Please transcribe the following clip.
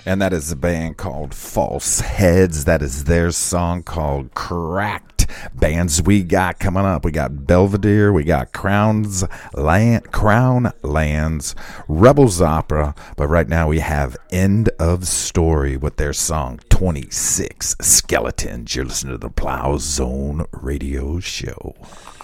And that is a band called False Heads. That is their song called Cracked. Bands we got coming up. We got Belvedere. We got Crown Lands, Rebels Opera. But right now we have End of Story with their song 26 Skeletons. You're listening to the Plow Zone Radio Show.